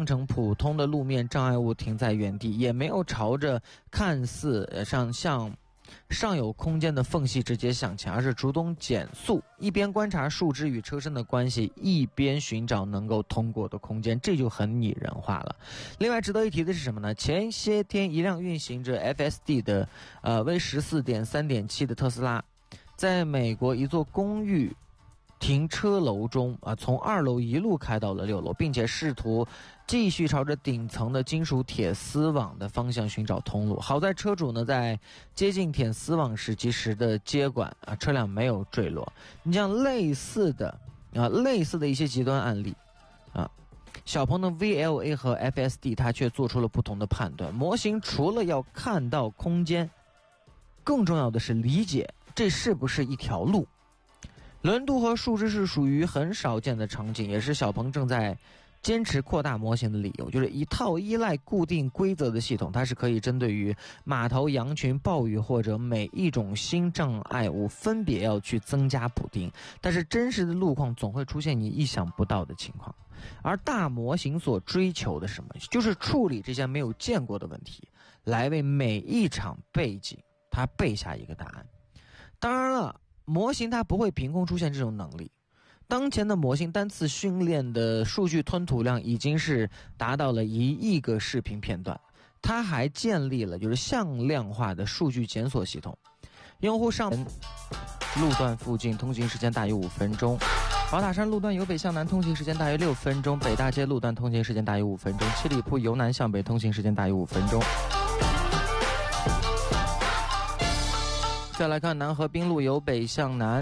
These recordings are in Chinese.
当成普通的路面障碍物停在原地，也没有朝着看似尚有空间的缝隙直接向前，而是主动减速，一边观察树枝与车身的关系，一边寻找能够通过的空间，这就很拟人化了。另外值得一提的是什么呢？前些天一辆运行着 FSD 的V14.3.7 的特斯拉，在美国一座公寓停车楼中从2楼一路开到了6楼，并且试图继续朝着顶层的金属铁丝网的方向寻找通路。好在车主呢在接近铁丝网时及时的接管车辆没有坠落。你像类似的一些极端案例小鹏的 VLA 和 FSD 它却做出了不同的判断。模型除了要看到空间，更重要的是理解这是不是一条路。轮渡和树枝是属于很少见的场景，也是小鹏正在坚持扩大模型的理由，就是一套依赖固定规则的系统，它是可以针对于码头、羊群、暴雨或者每一种新障碍物分别要去增加补丁，但是真实的路况总会出现你意想不到的情况。而大模型所追求的什么，就是处理这些没有见过的问题，来为每一场背景它背下一个答案。当然了，模型它不会凭空出现这种能力，当前的模型单次训练的数据吞吐量已经是达到了1亿个视频片段。它还建立了就是向量化的数据检索系统，用户上路段附近通行时间大约5分钟，宝塔山路段由北向南通行时间大约6分钟，北大街路段通行时间大约5分钟，七里铺由南向北通行时间大约5分钟。再来看南河滨路由北向南，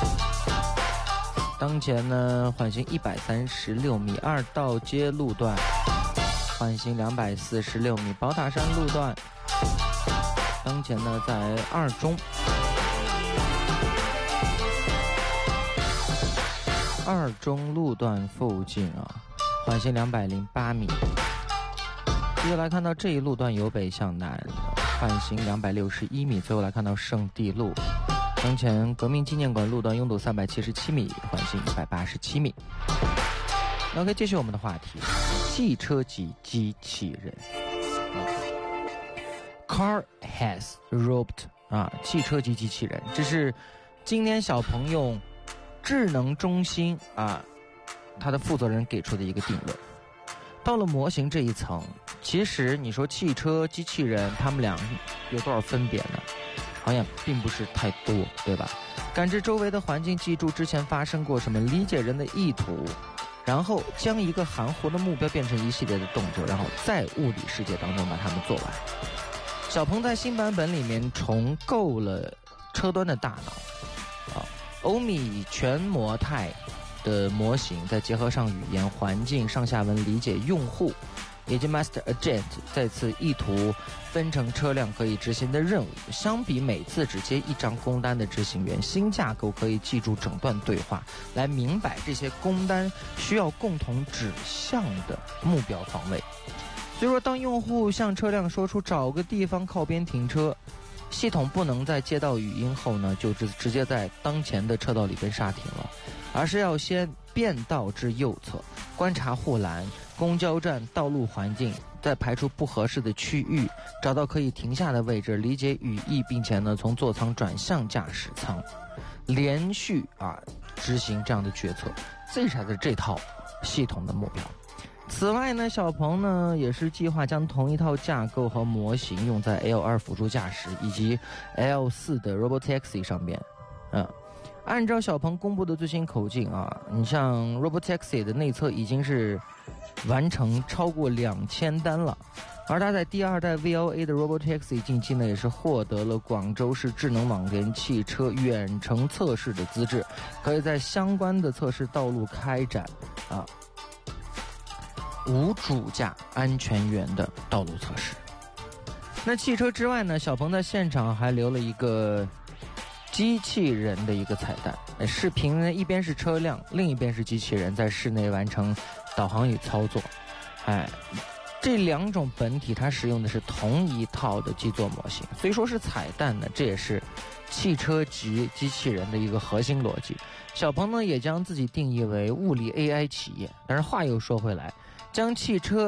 当前呢缓行136米，二道街路段缓行246米，宝塔山路段当前呢在2中，二中路段附近缓行208米。接着来看到这一路段由北向南缓行261米，最后来看到圣地路，当前革命纪念馆路段拥堵377米，缓行187米。OK， 继续我们的话题，汽车及机器人。Car has robot 汽车及机器人，这是今天小朋友智能中心它的负责人给出的一个定论。到了模型这一层，其实你说汽车机器人他们俩有多少分别呢？好像并不是太多，对吧？感知周围的环境，记住之前发生过什么，理解人的意图，然后将一个含糊的目标变成一系列的动作，然后在物理世界当中把它们做完。小鹏在新版本里面重构了车端的大脑欧米全模态的模型，再结合上语言、环境、上下文理解用户，以及 Master Agent 再次意图分成车辆可以执行的任务。相比每次只接一张工单的执行员，新架构可以记住整段对话，来明白这些工单需要共同指向的目标方位。所以说，当用户向车辆说出找个地方靠边停车，系统不能在接到语音后呢就直接在当前的车道里边刹停了，而是要先变道至右侧，观察护栏、公交站、道路环境，再排除不合适的区域，找到可以停下的位置，理解语义，并且呢从座舱转向驾驶舱，连续执行这样的决策，这才是这套系统的目标。此外呢，小鹏呢也是计划将同一套架构和模型用在 L2 辅助驾驶以及 L4 的 Robotaxi 上边。按照小鹏公布的最新口径你像 Robotaxi 的内测已经是完成超过2000单了，而它在第2代 VLA 的 Robotaxi 近期呢也是获得了广州市智能网联汽车远程测试的资质，可以在相关的测试道路开展无主驾安全员的道路测试。那汽车之外呢，小鹏在现场还留了一个机器人的一个彩蛋，视频呢一边是车辆，另一边是机器人在室内完成导航与操作。这两种本体它使用的是同一套的基座模型，所以说是彩蛋呢，这也是汽车及机器人的一个核心逻辑。小鹏呢也将自己定义为物理 AI 企业，但是话又说回来，将汽车